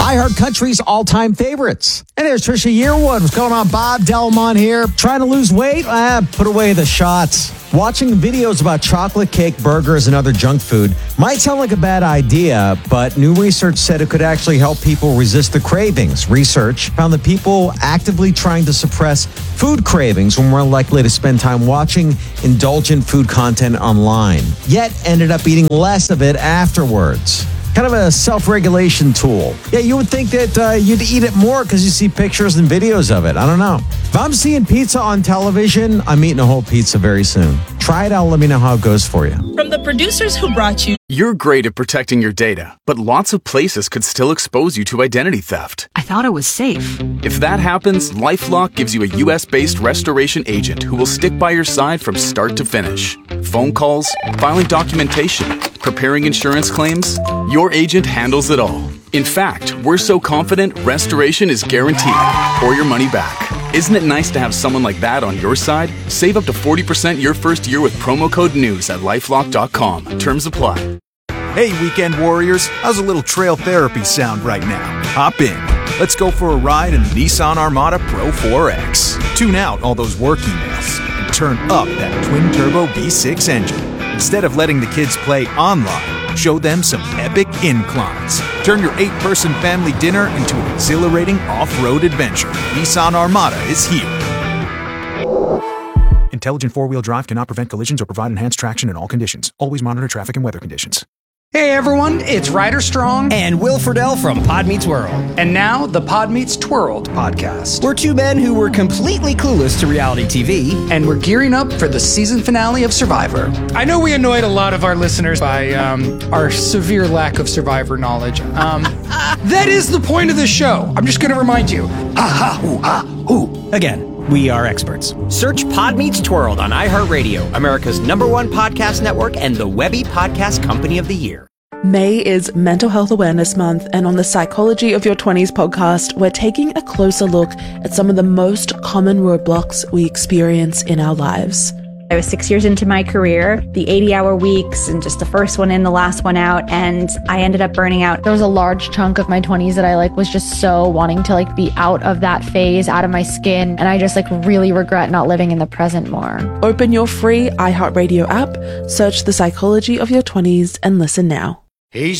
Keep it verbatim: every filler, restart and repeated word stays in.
iHeartCountry's all-time favorites. And there's Trisha Yearwood. What's going on? Bob Delmont here. Trying to lose weight? Ah, put away the shots. Watching videos about chocolate cake, burgers, and other junk food might sound like a bad idea, but new research said it could actually help people resist the cravings. Research found that people actively trying to suppress food cravings were more likely to spend time watching indulgent food content online, yet ended up eating less of it afterwards. Kind of a self-regulation tool. Yeah, you would think that uh, you'd eat it more because you see pictures and videos of it. I don't know. If I'm seeing pizza on television, I'm eating a whole pizza very soon. Try it out. Let me know how it goes for you. From the producers who brought you... You're great at protecting your data, but lots of places could still expose you to identity theft. I thought it was safe. If that happens, LifeLock gives you a U S-based restoration agent who will stick by your side from start to finish. Phone calls, filing documentation, preparing insurance claims, your agent handles it all. In fact, we're so confident restoration is guaranteed or your money back. Isn't it nice to have someone like that on your side? Save up to forty percent your first year with promo code NEWS at lifelock dot com. Terms apply. Hey, weekend warriors, how's a little trail therapy sound right now? Hop in. Let's go for a ride in the Nissan Armada Pro four X. Tune out all those work emails and turn up that twin-turbo V six engine. Instead of letting the kids play online, show them some epic inclines. Turn your eight-person family dinner into an exhilarating off-road adventure. Nissan Armada is here. Intelligent four-wheel drive cannot prevent collisions or provide enhanced traction in all conditions. Always monitor traffic and weather conditions. Hey everyone, it's Ryder Strong and Will Friedle from Pod Meets World. And now the Pod Meets Twirled podcast. We're two men who were completely clueless to reality T V. And we're gearing up for the season finale of Survivor. I know we annoyed a lot of our listeners by um, our severe lack of Survivor knowledge. Um, that is the point of the show. I'm just going to remind you. Ha ha hoo ha hoo. Again. We are experts. Search Pod Meets Twirled on iHeartRadio, America's number one podcast network and the Webby Podcast Company of the Year. May is Mental Health Awareness Month, and on the Psychology of Your twenties podcast, we're taking a closer look at some of the most common roadblocks we experience in our lives. I was six years into my career, the eighty-hour weeks, and just the first one in, the last one out, and I ended up burning out. There was a large chunk of my twenties that I like was just so wanting to like be out of that phase, out of my skin, and I just like really regret not living in the present more. Open your free iHeartRadio app, search The Psychology of Your twenties, and listen now. He's